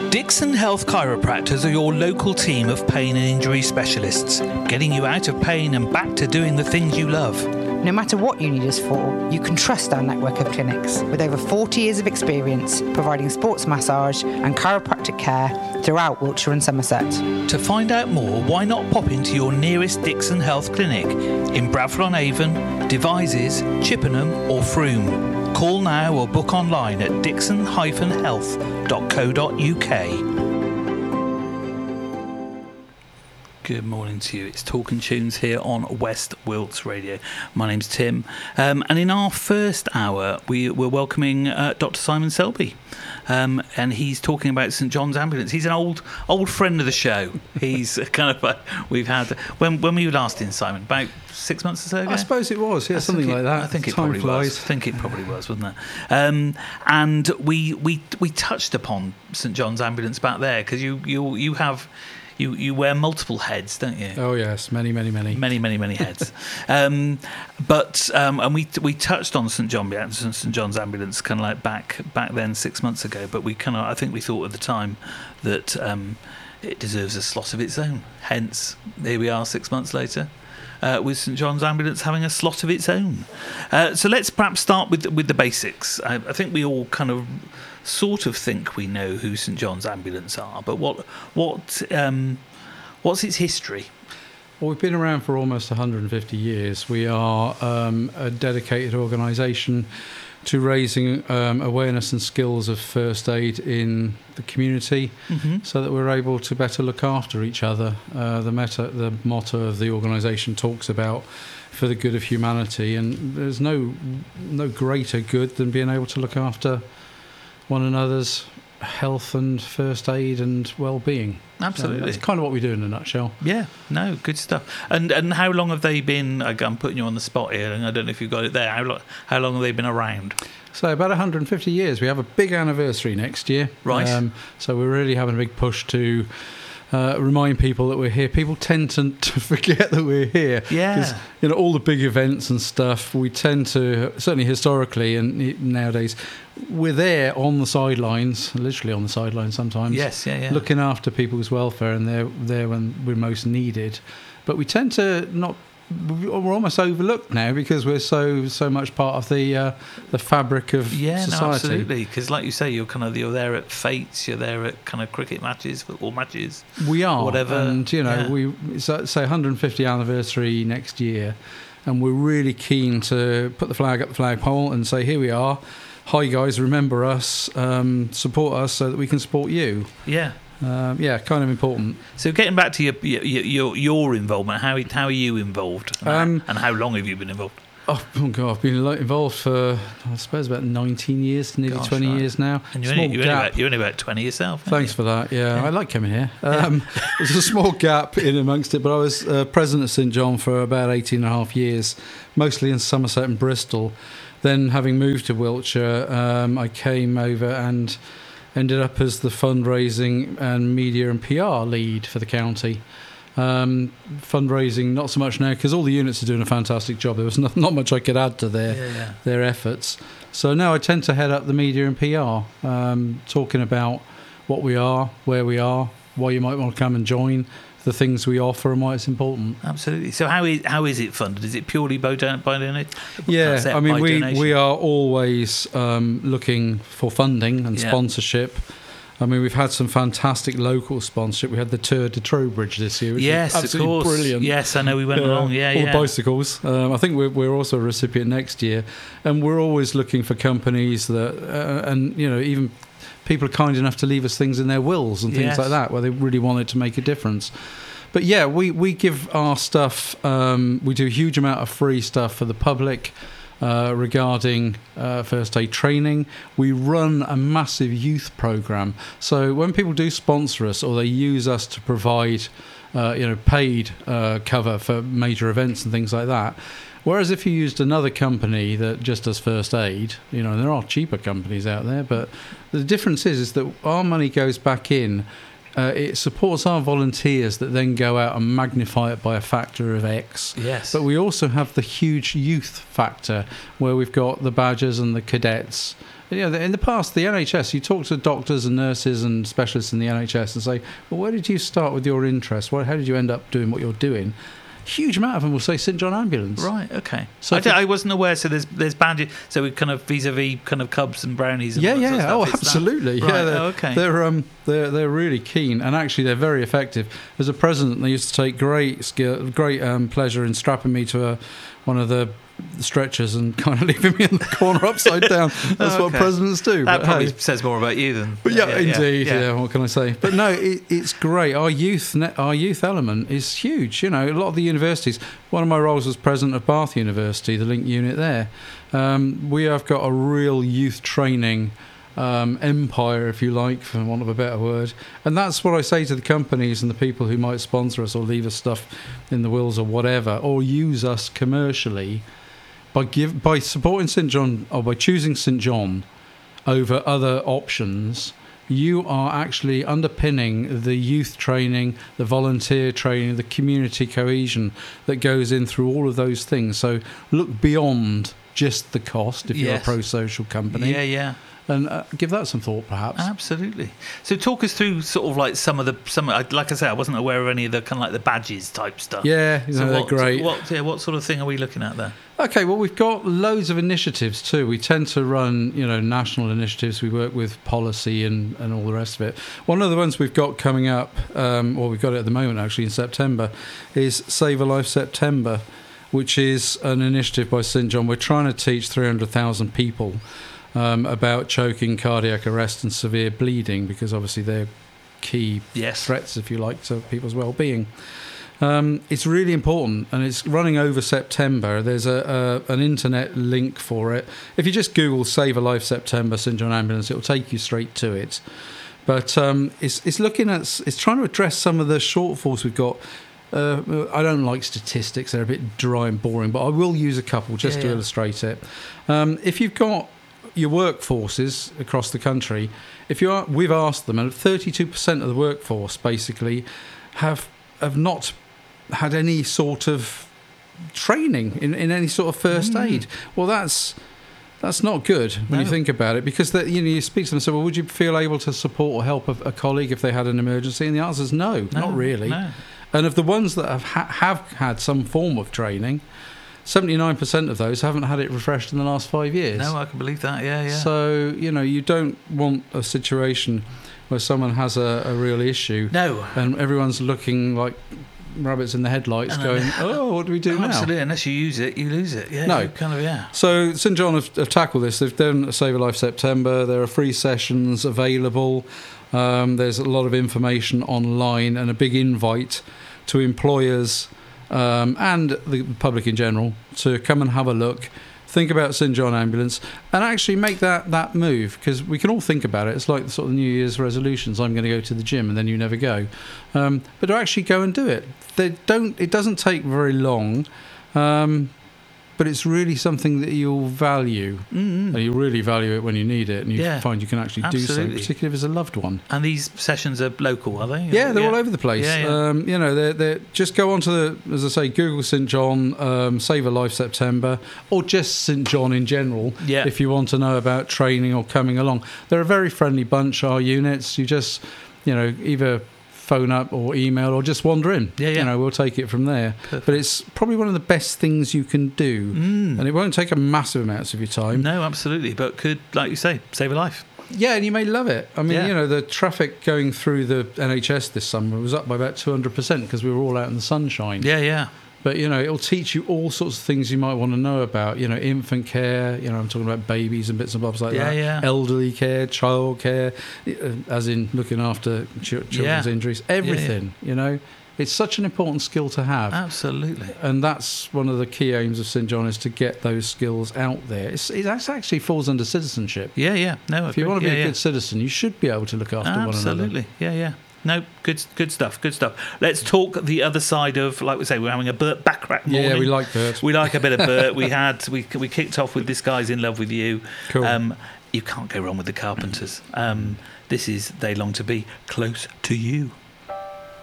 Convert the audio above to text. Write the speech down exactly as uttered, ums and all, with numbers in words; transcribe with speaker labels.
Speaker 1: Dixon Health Chiropractors are your local team of pain and injury specialists, getting you out of pain and back to doing the things you love.
Speaker 2: No matter what you need us for, you can trust our network of clinics with over forty years of experience providing sports massage and chiropractic care throughout Wiltshire and Somerset.
Speaker 1: To find out more, why not pop into your nearest Dixon Health clinic in Bradford-on-Avon, Devizes, Chippenham or Frome. Call now or book online at dixon dash health dot co dot uk. Good morning to you. It's Talking Tunes here on West Wilts Radio. My name's Tim. Um, and in our first hour, we, we're welcoming uh, Doctor Simon Selby. Um, and he's talking about St John's Ambulance. He's an old old friend of the show. He's kind of, uh, we've had, when when were you last in, Simon? About six months or so ago?
Speaker 3: I suppose it was, yeah,
Speaker 1: I
Speaker 3: something
Speaker 1: it,
Speaker 3: like that.
Speaker 1: I think it
Speaker 3: Time
Speaker 1: probably
Speaker 3: flies.
Speaker 1: was. I think it probably was, wasn't it? Um, and we, we, we touched upon St John's Ambulance back there, because you, you, you have... You you wear multiple heads, don't you?
Speaker 3: Oh yes, many, many, many,
Speaker 1: many, many, many heads. um, but um, and we we touched on St John St John's Ambulance kind of like back back then six months ago. But we kind of I think we thought at the time that um, it deserves a slot of its own. Hence, here we are six months later. Uh, with St John's Ambulance having a slot of its own. Uh, so let's perhaps start with with the basics. I, I think we all kind of sort of think we know who St John's Ambulance are, but what what um, what's its history?
Speaker 3: Well, we've been around for almost one hundred fifty years. We are um, a dedicated organisation to raising um, awareness and skills of first aid in the community, mm-hmm. so that we're able to better look after each other. Uh, the, meta, the motto of the organisation talks about for the good of humanity, and there's no no greater good than being able to look after one another's health and first aid and well-being.
Speaker 1: Absolutely.
Speaker 3: So that's kind of what we do in a nutshell.
Speaker 1: Yeah, no, good stuff. And and how long have they been, I'm putting you on the spot here, and I don't know if you've got it there, how, lo- how long have they been around?
Speaker 3: So about one hundred fifty years. We have a big anniversary next year.
Speaker 1: Right.
Speaker 3: Um, so we're really having a big push to Uh, remind people that we're here. People tend to, to forget that we're here.
Speaker 1: Yeah.
Speaker 3: Because, you know, all the big events and stuff, we tend to, certainly historically and nowadays, we're there on the sidelines, literally on the sidelines sometimes.
Speaker 1: Yes, yeah, yeah.
Speaker 3: Looking after people's welfare, and they're there when we're most needed. But we tend to not, we're almost overlooked now because we're so so much part of the uh, the fabric of
Speaker 1: yeah,
Speaker 3: society.
Speaker 1: No, absolutely. Because, like you say, you're kind of you're there at fetes, you're there at kind of cricket matches, football matches.
Speaker 3: We are,
Speaker 1: whatever.
Speaker 3: And you know,
Speaker 1: yeah.
Speaker 3: we so, say one hundred fifty anniversary next year, and we're really keen to put the flag up the flagpole and say, here we are. Hi guys, remember us, um, support us so that we can support you.
Speaker 1: Yeah.
Speaker 3: Um, yeah, kind of important.
Speaker 1: So getting back to your your your, your involvement, how how are you involved, and,
Speaker 3: um,
Speaker 1: how, and how long have you been involved?
Speaker 3: Oh, oh God, I've been involved for I suppose about nineteen years, nearly
Speaker 1: Gosh,
Speaker 3: twenty
Speaker 1: right.
Speaker 3: years now.
Speaker 1: And you're,
Speaker 3: small
Speaker 1: only, you're,
Speaker 3: gap.
Speaker 1: only about, you're only about twenty yourself.
Speaker 3: Thanks
Speaker 1: you?
Speaker 3: for that. Yeah,
Speaker 1: yeah,
Speaker 3: I like coming here. Um, there's a small gap in amongst it, but I was uh, president of St John for about eighteen and a half years, mostly in Somerset and Bristol. Then, having moved to Wiltshire, um, I came over and ended up as the fundraising and media and P R lead for the county. Um, fundraising, not so much now, because all the units are doing a fantastic job. There was not, not much I could add to their
Speaker 1: yeah, yeah.
Speaker 3: their efforts. So now I tend to head up the media and P R, um, talking about what we are, where we are, why you might want to come and join, the things we offer and why it's important.
Speaker 1: Absolutely. So how is how is it funded? Is it purely by, don- by donation?
Speaker 3: Yeah, I mean, we,
Speaker 1: donation?
Speaker 3: we are always um, looking for funding and
Speaker 1: yeah.
Speaker 3: sponsorship. I mean, we've had some fantastic local sponsorship. We had the Tour de Trowbridge this year, which
Speaker 1: yes,
Speaker 3: was absolutely
Speaker 1: of course.
Speaker 3: brilliant.
Speaker 1: Yes, I know we went
Speaker 3: uh,
Speaker 1: along. Yeah,
Speaker 3: all
Speaker 1: yeah.
Speaker 3: the bicycles. Um, I think we're, we're also a recipient next year, and we're always looking for companies that, uh, and you know, even people are kind enough to leave us things in their wills and things
Speaker 1: yes.
Speaker 3: like that, where they really wanted to make a difference. But yeah, we, we give our stuff, um, we do a huge amount of free stuff for the public uh, regarding uh, first aid training. We run a massive youth programme. So when people do sponsor us or they use us to provide uh, you know, paid uh, cover for major events and things like that, whereas if you used another company that just does first aid, you know, and there are cheaper companies out there, but the difference is, is that our money goes back in. Uh, it supports our volunteers that then go out and magnify it by a factor of X.
Speaker 1: Yes.
Speaker 3: But we also have the huge youth factor where we've got the badgers and the cadets You know, in the past, the N H S, you talk to doctors and nurses and specialists in the N H S and say, well, where did you start with your interest? How did you end up doing what you're doing? Huge amount of them will say St John Ambulance.
Speaker 1: Right, okay.
Speaker 3: So
Speaker 1: I, d- I wasn't aware, so there's there's badges, so we kind of vis-a-vis kind of Cubs and Brownies and
Speaker 3: yeah,
Speaker 1: all that
Speaker 3: yeah,
Speaker 1: sort of
Speaker 3: oh,
Speaker 1: stuff. It's
Speaker 3: absolutely.
Speaker 1: that-
Speaker 3: Yeah,
Speaker 1: Right,
Speaker 3: they're,
Speaker 1: oh, okay.
Speaker 3: they're um they're they're really keen, and actually they're very effective. As a president, they used to take great skill, great um, pleasure in strapping me to a, one of the stretchers and kind of leaving me in the corner upside down. That's
Speaker 1: Oh,
Speaker 3: what
Speaker 1: okay.
Speaker 3: presidents do.
Speaker 1: That
Speaker 3: but
Speaker 1: probably
Speaker 3: hey.
Speaker 1: says more about you than...
Speaker 3: But yeah, indeed. Yeah.
Speaker 1: yeah.
Speaker 3: what can I say? But no, it, it's great. Our youth, ne- our youth element is huge. You know, a lot of the universities. One of my roles was president of Bath University, the Link unit there. Um, we have got a real youth training um, empire, if you like, for want of a better word. And that's what I say to the companies and the people who might sponsor us or leave us stuff in the wills or whatever, or use us commercially. By give by supporting St John or by choosing St John over other options, you are actually underpinning the youth training, the volunteer training, the community cohesion that goes in through all of those things. So look beyond just the cost if you're a
Speaker 1: Yes.
Speaker 3: pro-social company.
Speaker 1: Yeah, yeah.
Speaker 3: And uh, give that some thought, perhaps.
Speaker 1: Absolutely. So talk us through sort of like some of the some. Like I said, I wasn't aware of any of the kind of like the badges type stuff.
Speaker 3: Yeah, you know,
Speaker 1: So
Speaker 3: they're
Speaker 1: what,
Speaker 3: great.
Speaker 1: What yeah, what sort of thing are we looking at there?
Speaker 3: Okay, well, we've got loads of initiatives too. We tend to run, you know, national initiatives. We work with policy and, and all the rest of it. One of the ones we've got coming up, um, or we've got it at the moment actually in September, is Save a Life September, which is an initiative by St John. We're trying to teach three hundred thousand people um, about choking, cardiac arrest and severe bleeding, because obviously they're key
Speaker 1: Yes.
Speaker 3: threats, if you like, to people's well-being. Um, it's really important, and it's running over September. There's a, a an internet link for it. If you just Google Save a Life September St John Ambulance, it'll take you straight to it. But um, it's it's looking at it's trying to address some of the shortfalls we've got. Uh, I don't like statistics; they're a bit dry and boring. But I will use a couple just
Speaker 1: Yeah,
Speaker 3: to
Speaker 1: yeah.
Speaker 3: illustrate it. Um, if you've got your workforces across the country, if you are, we've asked them, and thirty-two percent of the workforce basically have have not had any sort of training in, in any sort of first
Speaker 1: Mm.
Speaker 3: aid. Well, that's that's not good when
Speaker 1: No.
Speaker 3: you think about it, because that, you know, you speak to them and say, well, would you feel able to support or help a, a colleague if they had an emergency? And the answer is no,
Speaker 1: No,
Speaker 3: not really.
Speaker 1: No.
Speaker 3: And of the ones that have ha- have had some form of training, seventy-nine percent of those haven't had it refreshed in the last five years.
Speaker 1: No, I can believe that. Yeah, yeah.
Speaker 3: So, you know, you don't want a situation where someone has a, a real issue
Speaker 1: no.
Speaker 3: and everyone's looking like rabbits in the headlights
Speaker 1: And
Speaker 3: going,
Speaker 1: then-
Speaker 3: oh, what do we do
Speaker 1: Oh,
Speaker 3: now?
Speaker 1: absolutely. Unless you use it, you lose it. Yeah.
Speaker 3: No.
Speaker 1: you kind of yeah.
Speaker 3: So St John have, have tackled this. They've done Save a Life September. There are free sessions available. Um, there's a lot of information online and a big invite to employers um, and the public in general to come and have a look, think about St John Ambulance, and actually make that, that move, because we can all think about it. It's like the sort of New Year's resolutions. I'm going to go to the gym, and then you never go. Um, but to actually go and do it. They don't. It doesn't take very long. Um, but it's really something that you'll value.
Speaker 1: Mm-hmm.
Speaker 3: And you really value it when you need it, and you
Speaker 1: Yeah,
Speaker 3: find you can actually do so,
Speaker 1: absolutely.
Speaker 3: particularly if it's a loved one.
Speaker 1: And these sessions are local, are they?
Speaker 3: Yeah, they're all over the place.
Speaker 1: Yeah, yeah.
Speaker 3: Um, you know, they're, they're just go onto the, as I say, Google St John, um, Save a Life September, or just St John in general.
Speaker 1: Yeah.
Speaker 3: If you want to know about training or coming along, they're a very friendly bunch. Our units, you just, you know, either phone up or email or just wander in.
Speaker 1: Yeah, yeah.
Speaker 3: You know, we'll take it from there.
Speaker 1: Perfect.
Speaker 3: But it's probably one of the best things you can do,
Speaker 1: Mm.
Speaker 3: and it won't take a massive amounts of your time.
Speaker 1: No, absolutely. But could, like you say, save a life.
Speaker 3: Yeah, and you may love it. I mean,
Speaker 1: Yeah.
Speaker 3: you know, the traffic going through the N H S this summer was up by about two hundred percent because we were all out in the sunshine.
Speaker 1: Yeah, yeah.
Speaker 3: But, you know, it'll teach you all sorts of things you might want to know about, you know, infant care, you know, I'm talking about babies and bits and bobs like
Speaker 1: Yeah,
Speaker 3: that.
Speaker 1: yeah.
Speaker 3: Elderly care, child care, uh, as in looking after ch- children's
Speaker 1: Yeah.
Speaker 3: injuries, everything, you know. It's such an important skill to have.
Speaker 1: Absolutely.
Speaker 3: And that's one of the key aims of St John, is to get those skills out there. It's, it actually falls under citizenship.
Speaker 1: Yeah, yeah. No,
Speaker 3: If you want to be
Speaker 1: yeah,
Speaker 3: a
Speaker 1: yeah.
Speaker 3: good citizen, you should be able to look after one another.
Speaker 1: Absolutely. Yeah, yeah. No, good, good stuff. Good stuff. Let's talk the other side of, like we say, we're having a Burt Bacharach morning.
Speaker 3: Yeah, we like Burt.
Speaker 1: We like a bit of Burt. We had we we kicked off with This Guy's in Love with You.
Speaker 3: Cool.
Speaker 1: Um, you can't go wrong with the Carpenters. Um, this is They Long to Be Close to You.